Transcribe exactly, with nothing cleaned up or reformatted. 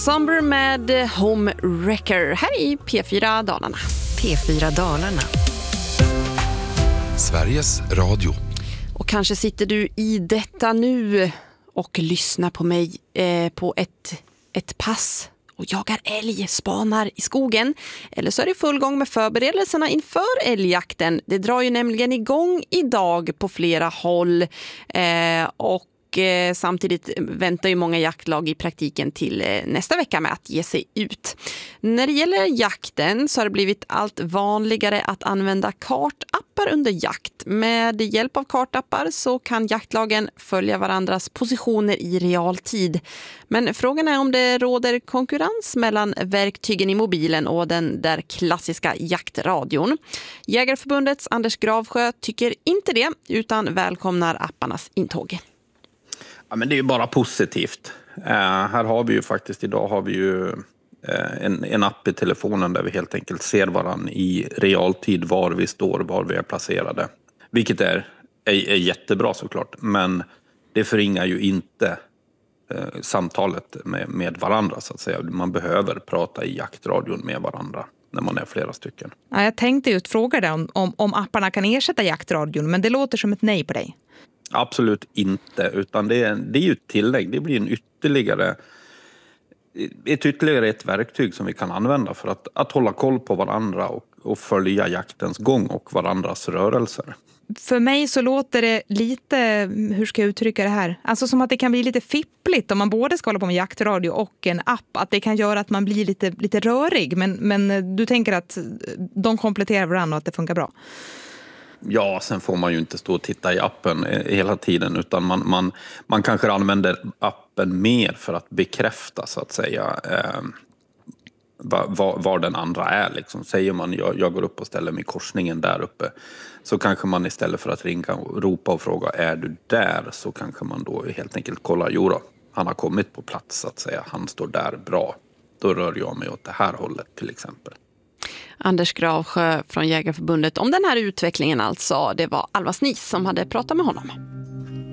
Ensemble med Home Wrecker här i P fyra Dalarna. P fyra Dalarna. Sveriges Radio. Och kanske sitter du i detta nu och lyssnar på mig eh, på ett, ett pass och jagar älg, spanar i skogen. Eller så är det full gång med förberedelserna inför älgjakten. Det drar ju nämligen igång idag på flera håll eh, och samtidigt väntar ju många jaktlag i praktiken till nästa vecka med att ge sig ut. När det gäller jakten så har det blivit allt vanligare att använda kartappar under jakt. Med hjälp av kartappar så kan jaktlagen följa varandras positioner i realtid. Men frågan är om det råder konkurrens mellan verktygen i mobilen och den där klassiska jaktradion. Jägarförbundets Anders Gravsjö tycker inte det utan välkomnar apparnas intåg. Ja, men det är ju bara positivt. Uh, här har vi ju faktiskt, idag har vi ju uh, en, en app i telefonen där vi helt enkelt ser varann i realtid var vi står, var vi är placerade. Vilket är, är, är jättebra såklart, men det förringar ju inte uh, samtalet med, med varandra så att säga. Man behöver prata i jaktradion med varandra när man är flera stycken. Ja, jag tänkte just fråga dig om, om, om apparna kan ersätta jaktradion, men det låter som ett nej på dig. Absolut inte, utan det är, det är ju ett tillägg. Det blir en ytterligare, ett ytterligare ett verktyg som vi kan använda för att, att hålla koll på varandra och, och följa jaktens gång och varandras rörelser. För mig så låter det lite, hur ska jag uttrycka det här? Alltså som att det kan bli lite fippligt om man både ska hålla på med jaktradio och en app. Att det kan göra att man blir lite, lite rörig. Men, men du tänker att de kompletterar varandra och att det funkar bra? Ja, sen får man ju inte stå och titta i appen hela tiden utan man, man, man kanske använder appen mer för att bekräfta så att säga eh, var, var den andra är. Liksom. Säger man jag, jag går upp och ställer mig i korsningen där uppe så kanske man istället för att ringa och ropa och fråga är du där så kanske man då helt enkelt kollar jo då, han har kommit på plats så att säga, han står där bra. Då rör jag mig åt det här hållet till exempel. Anders Gravsjö från Jägarförbundet om den här utvecklingen alltså. Det var Alva Snis som hade pratat med honom.